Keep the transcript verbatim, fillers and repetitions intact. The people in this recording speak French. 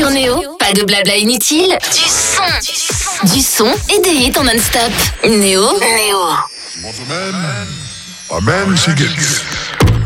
Sur Néo, pas de blabla inutile, du son. Du son et des hits en non-stop. Néo. Néo. She wants a man, a man she gets.